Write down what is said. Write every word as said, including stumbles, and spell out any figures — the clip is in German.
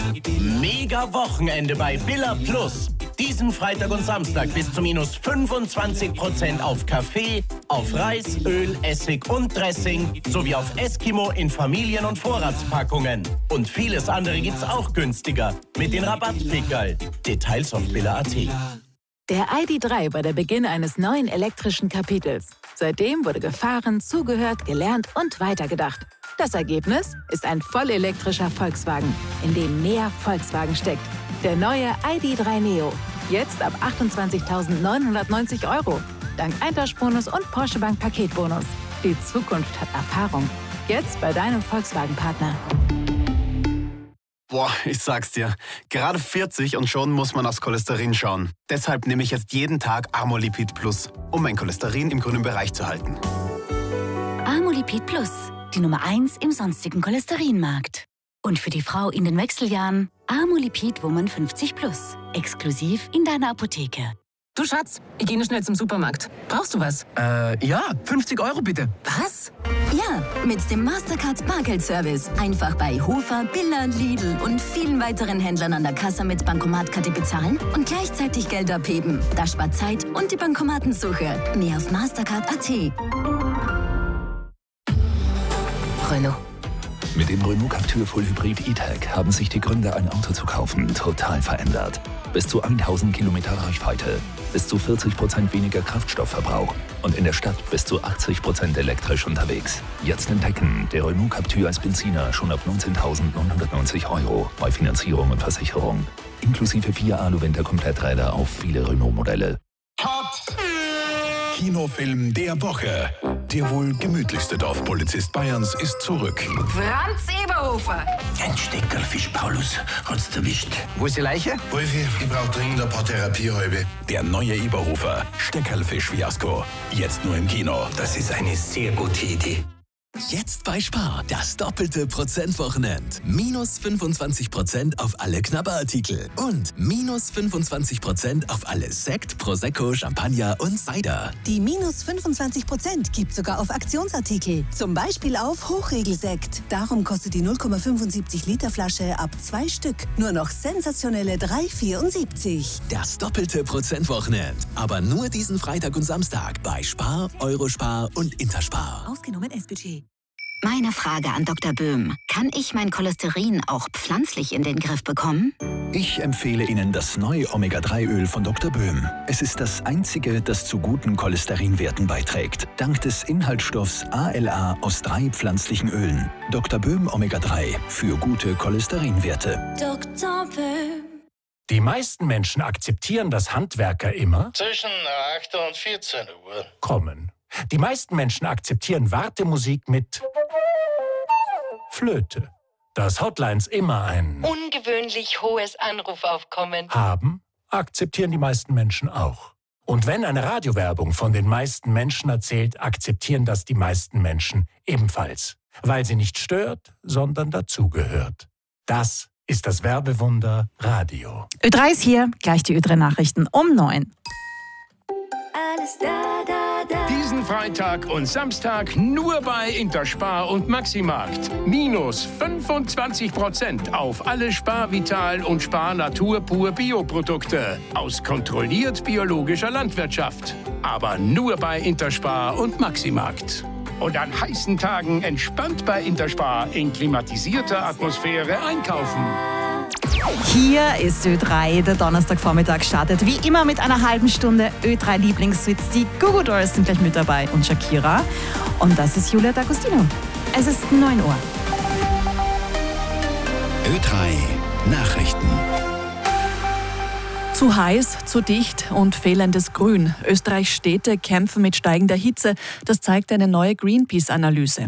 Mega Wochenende bei Billa Plus. Diesen Freitag und Samstag bis zu minus fünfundzwanzig Prozent auf Kaffee, auf Reis, Öl, Essig und Dressing sowie auf Eskimo in Familien- und Vorratspackungen. Und vieles andere gibt's auch günstiger mit den Rabattpickerl. Details auf billa punkt at. Der I D drei war der Beginn eines neuen elektrischen Kapitels. Seitdem wurde gefahren, zugehört, gelernt und weitergedacht. Das Ergebnis ist ein vollelektrischer Volkswagen, in dem mehr Volkswagen steckt. Der neue I D drei Neo. Jetzt ab achtundzwanzigtausendneunhundertneunzig Euro. Dank Eintauschbonus und Porsche Bank Paketbonus. Die Zukunft hat Erfahrung. Jetzt bei deinem Volkswagen-Partner. Boah, ich sag's dir. Gerade vierzig und schon muss man aufs Cholesterin schauen. Deshalb nehme ich jetzt jeden Tag Amolipid Plus, um mein Cholesterin im grünen Bereich zu halten. Amolipid Plus, die Nummer eins im sonstigen Cholesterinmarkt. Und für die Frau in den Wechseljahren Amolipid Woman fünfzig Plus. Exklusiv in deiner Apotheke. Du Schatz, ich gehe nur schnell zum Supermarkt. Brauchst du was? Äh, ja, fünfzig Euro bitte. Was? Ja, mit dem Mastercard Bargeldservice. Einfach bei Hofer, Billa, Lidl und vielen weiteren Händlern an der Kasse mit Bankomatkarte bezahlen und gleichzeitig Geld abheben. Das spart Zeit und die Bankomatensuche. Mehr auf mastercard punkt at. Renault. Mit dem Renault Captur Full Hybrid E-Tech haben sich die Gründe, ein Auto zu kaufen, total verändert. Bis zu tausend Kilometer Reichweite, bis zu vierzig Prozent weniger Kraftstoffverbrauch und in der Stadt bis zu achtzig Prozent elektrisch unterwegs. Jetzt entdecken, der Renault Captur als Benziner schon ab neunzehntausendneunhundertneunzig Euro bei Finanzierung und Versicherung. Inklusive vier Alu-Winter-Kompletträder auf viele Renault-Modelle. Cut! Kinofilm der Woche. Der wohl gemütlichste Dorfpolizist Bayerns ist zurück. Franz Eberhofer. Ein Steckerlfisch, Paulus. Hat's erwischt. Wo ist die Leiche? Wolfi, ich brauch dringend ein paar Therapiehalbe. Der neue Eberhofer. Steckerlfisch-Fiasko. Jetzt nur im Kino. Das ist eine sehr gute Idee. Jetzt bei Spar, das doppelte Prozentwochenend. Minus fünfundzwanzig Prozent auf alle Knabberartikel und minus fünfundzwanzig Prozent auf alle Sekt, Prosecco, Champagner und Cider. Die minus fünfundzwanzig Prozent gibt sogar auf Aktionsartikel. Zum Beispiel auf Hochregelsekt. Darum kostet die null Komma fünfundsiebzig Liter Flasche ab zwei Stück nur noch sensationelle drei Komma vierundsiebzig. Das doppelte Prozentwochenend. Aber nur diesen Freitag und Samstag bei Spar, Eurospar und Interspar. Ausgenommen S-Budget. Meine Frage an Doktor Böhm. Kann ich mein Cholesterin auch pflanzlich in den Griff bekommen? Ich empfehle Ihnen das neue Omega drei Öl von Doktor Böhm. Es ist das einzige, das zu guten Cholesterinwerten beiträgt. Dank des Inhaltsstoffs A L A aus drei pflanzlichen Ölen. Doktor Böhm Omega drei für gute Cholesterinwerte. Doktor Böhm. Die meisten Menschen akzeptieren, dass Handwerker immer Zwischen acht und vierzehn Uhr. kommen. Die meisten Menschen akzeptieren Wartemusik mit Flöte. Dass Hotlines immer ein Ungewöhnlich hohes Anrufaufkommen. haben, akzeptieren die meisten Menschen auch. Und wenn eine Radiowerbung von den meisten Menschen erzählt, akzeptieren das die meisten Menschen ebenfalls. Weil sie nicht stört, sondern dazugehört. Das ist das Werbewunder Radio. Ö drei ist hier, gleich die Ö drei Nachrichten um neun. Alles da, da, da. Diesen Freitag und Samstag nur bei Interspar und Maximarkt. Minus fünfundzwanzig Prozent auf alle Spar Vital und Spar Natur pur Bioprodukte aus kontrolliert biologischer Landwirtschaft. Aber nur bei Interspar und Maximarkt. Und an heißen Tagen entspannt bei Interspar in klimatisierter Atmosphäre einkaufen. Hier ist Ö drei. Der Donnerstagvormittag startet wie immer mit einer halben Stunde Ö drei Lieblingshits. Die Goo Goo Dolls sind gleich mit dabei und Shakira. Und das ist Julia D'Agostino. Es ist neun Uhr. Ö drei Nachrichten. Zu heiß, zu dicht und fehlendes Grün. Österreichs Städte kämpfen mit steigender Hitze. Das zeigt eine neue Greenpeace-Analyse.